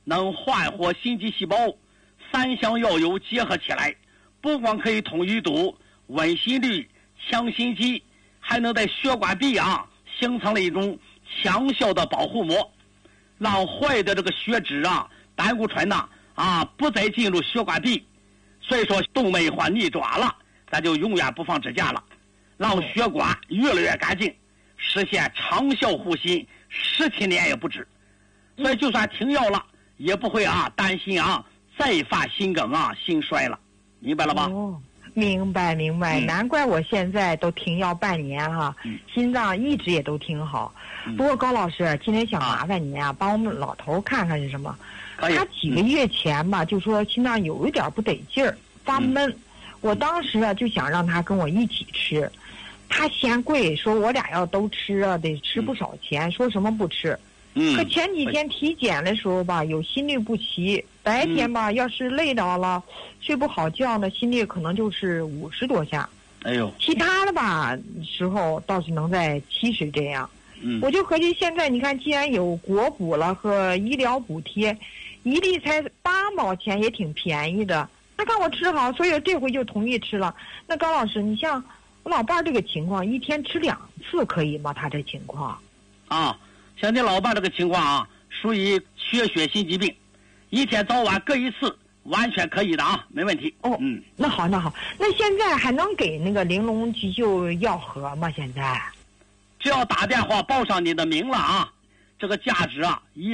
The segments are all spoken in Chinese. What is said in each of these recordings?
能焕活心肌细胞，三项药油结合起来，不光可以通淤堵、稳心率、强心肌，还能在血管壁形成了一种强效的保护膜，让坏的这个血脂胆固醇不再进入血管壁。所以说动脉患逆转了，咱就永远不放支架了，让血管越来越干净，实现长效护心17年也不止。所以就算停药了，也不会担心再发心梗心衰了，明白了吧？ 哦，明白。难怪我现在都停药半年心脏一直也都挺好。不过高老师，今天想麻烦您帮我们老头看看是什么。他几个月前吧，就说心脏有一点不得劲儿，发闷。我当时就想让他跟我一起吃，他嫌贵，说我俩要都吃得吃不少钱，说什么不吃。可前几天体检的时候吧，有心律不齐，白天吧要是累着了，睡不好觉呢，心率可能就是50多下。 哎呦， 其他的吧时候倒是能在70这样。我就合计现在你看，既然有国补了和医疗补贴，1粒才8毛钱，也挺便宜的。他看我吃好，所以这回就同意吃了。那高老师，你像我老伴这个情况，一天吃2次可以吗？他这情况像你老伴这个情况属于缺血性疾病，一天早晚各1次，完全可以的没问题。 那好，那现在还能给那个玲珑急救药盒吗？现在只要打电话报上你的名了这个价值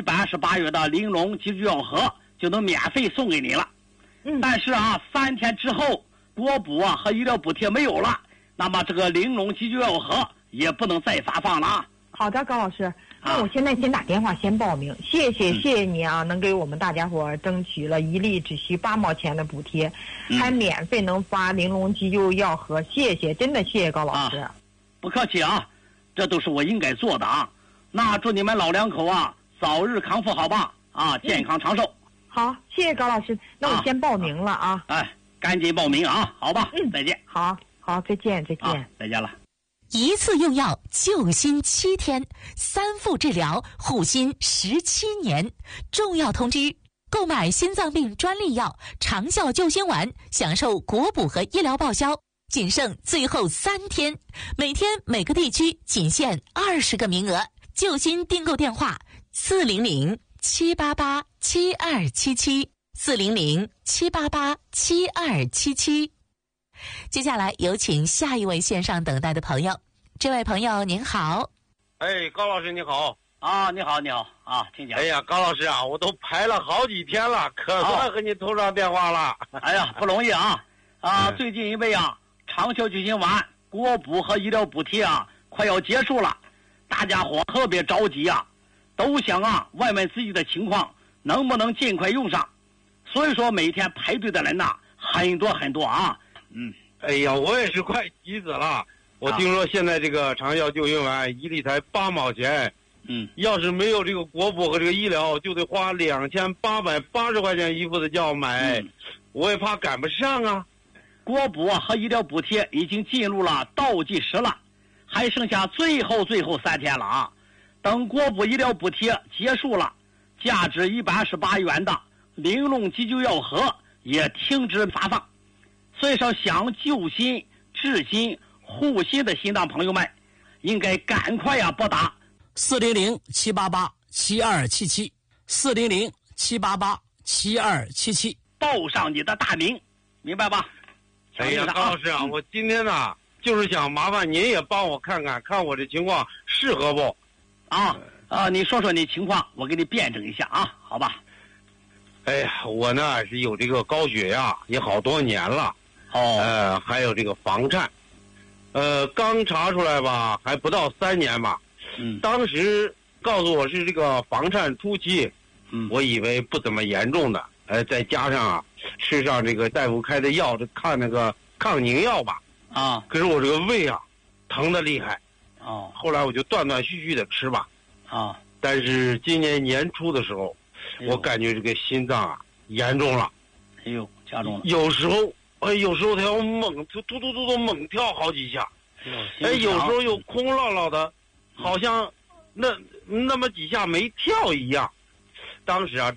128元的玲珑急救药盒就能免费送给你了。但是3天之后国补和医疗补贴没有了，那么这个玲珑急救药盒也不能再发放了好的，高老师，那我现在先打电话先报名，谢谢你能给我们大家伙争取了1粒只需8毛钱的补贴，还免费能发玲珑急救药盒，谢谢，真的谢谢高老师。 不客气这都是我应该做的那祝你们老两口早日康复，好吧健康长寿。 好，谢谢高老师，那我先报名了赶紧报名好吧。再见。 好，再见。 再见了。 一次用药救心7天，3副治疗护心17年。重要通知：购买心脏病专利药长效救心丸，享受国补和医疗报销，仅剩最后3天，每天每个地区仅限20个名额。救心订购电话：400-788-7277，400-788-7277。接下来有请下一位线上等待的朋友。这位朋友您好。 高老师你好。 你好请讲。 哎呀，高老师我都排了好几天了，可算和你通上电话了。 哎呀，不容易最近因为长效救心丸国补和医疗补贴快要结束了，大家伙特别着急都想问问自己的情况能不能尽快用上，所以说每天排队的人很多哎呀，我也是快急死了。我听说现在这个长效救心丸1粒才8毛钱，要是没有这个国补和这个医疗，就得花2880块钱一副的药买，我也怕赶不上国补和医疗补贴已经进入了倒计时了，还剩下最后3天了等国补医疗补贴结束了，价值128元的玲珑急救药盒也停止发放。所以说想救心、治心、护心的心脏朋友们，应该赶快拨打 400-788-7277，400-788-7277， 报上你的大名，明白吧？ 哎呀，高老师我今天就是想麻烦您也帮我看看我这情况适合不？ 你说说你情况，我给你辩证一下好吧？ 哎呀，我呢是有这个高血压，也好多年了。还有这个房颤，刚查出来吧，还不到3年吧。当时告诉我是这个房颤初期，我以为不怎么严重的，再加上吃上这个大夫开的药，看那个抗凝药吧。可是我这个胃疼得厉害。后来我就断断续续的吃吧。但是今年年初的时候，我感觉这个心脏严重了。 加重了。 有时候它要猛突猛跳好几下。有时候又空落落的，好像那么几下没跳一样。当时